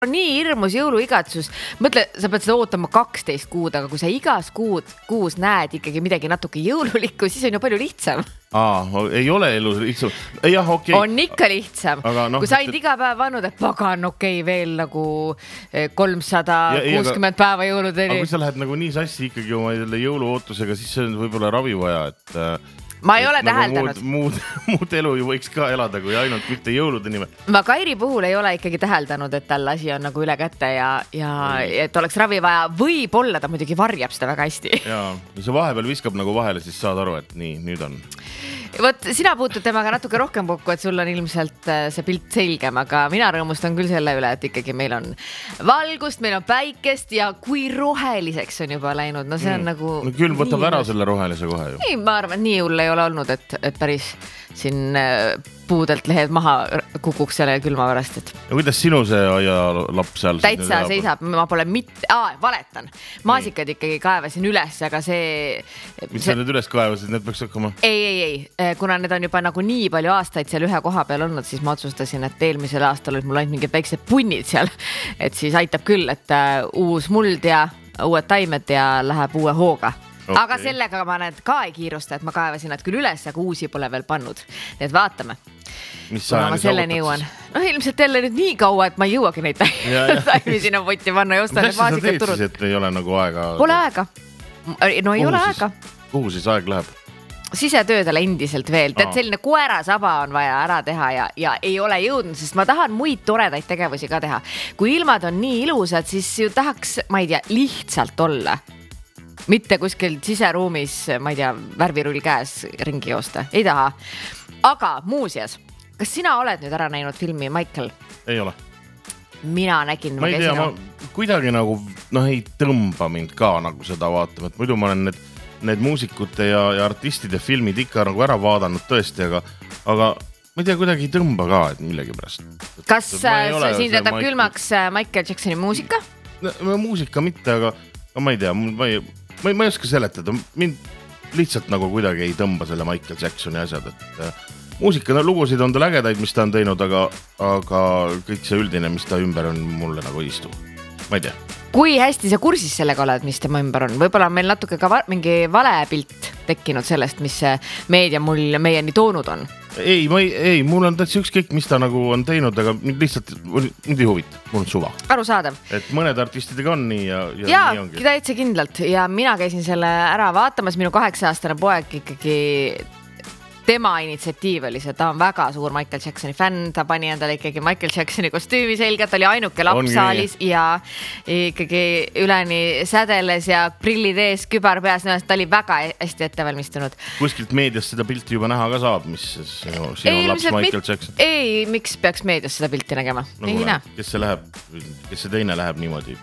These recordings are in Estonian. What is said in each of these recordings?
nii hirmus jõuluigatsus. Mõtle, sa pead seda ootama 12 kuud, aga kui sa igas kuus näed ikkagi midagi natuke jõululikku, siis on ju palju lihtsam. Ei ole elus lihtsam. Jah, okei. On ikka lihtsam. Kui sa ainult iga päev vannud, et pagan, veel nagu 360 päeva jõuludeni. Aga kui sa lähed nagu nii sassi ikkagi oma jõuluootusega, siis see on võib-olla ravi vaja, et... Ma ei ole täheldanud. Muud elu ju võiks ka elada, kui ainult mitte jõulude nimel. Ma Kairi puhul ei ole ikkagi täheldanud, et tal asi on nagu üle kätte ja et oleks ravi vaja. Võib-olla ta muidugi varjab seda väga hästi. Jaa, see vahepeal viskab nagu vahele, siis saad aru, et nii, nüüd on. Vot, sina puutud temaga natuke rohkem kokku, et sul on ilmselt see pilt selgem, aga mina rõõmustan küll selle üle, et ikkagi meil on valgust, meil on päikest ja kui roheliseks on juba läinud. No see on nagu... No küll võtab ära selle rohelise kohe ju. Ei, ma arvan, et nii hull ei ole olnud, et päris siin puudelt lehed maha kukuks selle külma pärast. Ja kuidas sinu see aialapp seal? Täitsa seisab, ma pole valetan. Maasikad ikkagi kaevasin üles, aga see... Mis sa nüüd üles kaevasid, need peaks hakkama? Ei. Kuna need on juba nagu nii palju aastaid seal ühe koha peal olnud, siis ma otsustasin, et eelmisel aastal olid mul ainult mingid väiksed punnid seal. Et siis aitab küll, et uus muld ja uued taimed ja läheb uue hooga. Okay. Aga sellega ma need ka ei kiirusta, et ma kaevasin nad küll üles, aga uusi pole veel pannud. Nii et vaatame. Mis ajani sa jõuan? No ilmselt jälle nüüd nii kaua, et ma ei jõuagi neid taimi sinna võtti panna ja ostan need maasikad turud. Mis sa teed siis, et ei ole nagu aega? Pole aega. No ei ole aega. Kuhu siis aeg läheb? Sisetöödele endiselt veel. Tead, selline koerasaba on vaja ära teha ja ei ole jõudnud, sest ma tahan muid toredaid tegevusi ka teha. Kui ilmad on nii ilusad, siis ju tahaks, ma ei tea, lihtsalt olla. Mitte kuskil siseruumis, ma ei tea, värvirull käes ringi joosta. Ei taha. Aga muuseas, kas sina oled nüüd ära näinud filmi Michael? Ei ole. Mina nägin. Ma ei tea, ma kuidagi nagu, ei tõmba mind ka nagu seda vaatama. Et muidu ma olen need muusikute ja artistide filmid ikka nagu ära vaadanud tõesti, aga ma ei tea, kuidagi ei tõmba ka, et millegi pärast. Kas siin tähendab külmaks Michael Jacksoni muusika? Muusika mitte, aga ma ei tea, ma ei oska seletada, mind lihtsalt nagu kuidagi ei tõmba selle Michael Jacksoni asjad, et muusika lugusid on ta ägedaid, mis ta on teinud, aga kõik see üldine, mis ta ümber on, mulle nagu ei istu. Ma ei tea. Kui hästi sa kursis sellega oled, mis tema ümber on? Võib-olla on meil natuke ka mingi vale pilt tekkinud sellest, mis meedia mul meieni toonud on. Ei, mul on täitsa ükskõik, mis ta nagu on teinud, aga lihtsalt mind ei huvita, mul on suva. Arusaadav. Et mõned artistidega on nii ja nii ongi. Täitsa kindlalt ja mina käisin selle ära vaatamas, minu 8-aastane poeg ikkagi tema initsiatiiv oli see, ta on väga suur Michael Jacksoni fänn, ta pani endale ikkagi Michael Jacksoni kostüümi selga, ta oli ainuke laps saalis ja ikkagi üleni sädeles ja prillid ees, kübar peas, ta oli väga hästi ettevalmistunud. Kuskilt meedias seda pilti juba näha ka saab, mis sinu laps Michael Jackson? Ei, miks peaks meedias seda pilti nägema? Kes see teine läheb niimoodi?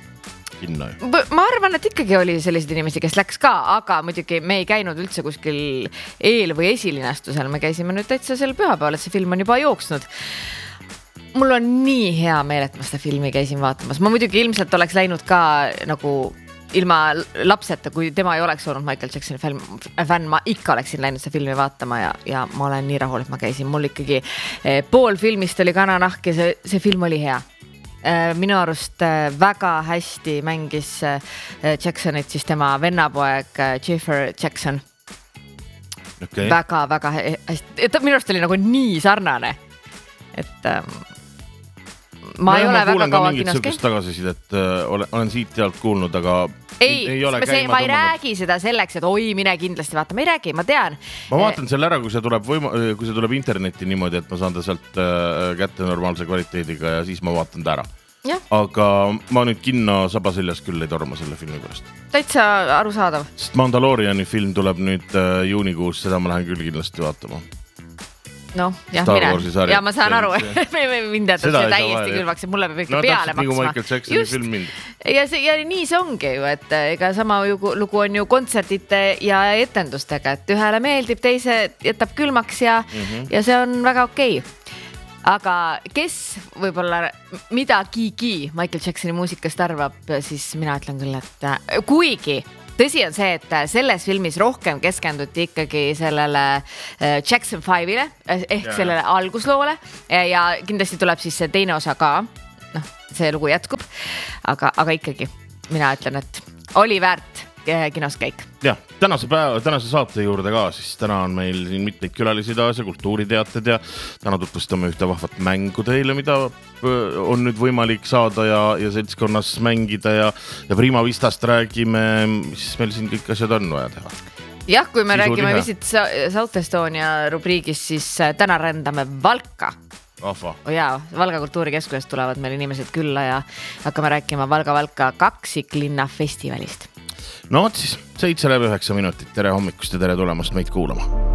Ma arvan, et ikkagi oli selliseid inimesi, kes läks ka, aga muidugi me ei käinud üldse kuskil eel- või esilinastusel. Me käisime nüüd täitsa sel pühapäeval, et see film on juba jooksnud. Mul on nii hea meel, et ma seda filmi käisin vaatamas. Ma muidugi ilmselt oleks läinud ka nagu ilma lapseta, kui tema ei oleks olnud Michael Jacksoni fänn, ma ikka oleksin läinud seda filmi vaatama ja ma olen nii rahul, et ma käisin. Mul ikkagi pool filmist oli kananahk ja see film oli hea. Minu arust väga hästi mängis Jacksonit siis tema vennapoeg Jeffrey Jackson. Väga hästi. Minu arust oli nagu nii sarnane, et ma ei ole väga kaua kinos käinud. Tagasisidet olen siit tealt kuulnud, aga ei ole käima ma ei räägi seda selleks, et oi, mine kindlasti vaata. Ma ei räägi, ma tean. Ma vaatan selle ära, kui see tuleb internetti niimoodi, et ma saan ta sealt kätte normaalse kvaliteediga ja siis ma vaatan ta ära. Ja. Aga ma nüüd kinno saba seljas küll ei torma selle filmi pärast. Täitsa arusaadav. Sest Mandaloriani film tuleb nüüd juunikuus, seda ma lähen küll kindlasti vaatama. No, jah, mine. Ja ma saan aru, mind jätab see täiesti külvaks ja mulle peab ikka peale maksma. Nagu Michael Jacksoni film mind. Ja nii see ongi ju, et ega sama lugu on ju kontsertite ja etendustega, et ühele meeldib, teise jätab külmaks ja see on väga okei. Aga kes võib-olla midagigi Michael Jacksoni muusikast arvab, siis mina ütlen küll, et kuigi tõsi on see, et selles filmis rohkem keskenduti ikkagi sellele Jackson 5-ile ehk sellele algusloole ja kindlasti tuleb siis see teine osa ka. see lugu jätkub, aga ikkagi mina ütlen, et oli väärt kinos käik. Jah, tänase saate juurde ka, siis täna on meil siin mitmeid külalisi taas ja kultuuriteated ja täna tutvustame ühte vahvat mängu teile, mida on nüüd võimalik saada ja seltskonnas mängida ja Prima Vistast räägime, mis meil siin kõik asjad on vaja teha. Jah, kui me räägime Visit South Estonia rubriigis, siis täna rändame Valka. Jaa, Valga kultuurikeskusest tulevad meil inimesed külla ja hakkame rääkima Valga kaksiklinna festivalist. No siis 7 läbi 9 minutit, tere hommikust ja tere tulemast meid kuulama.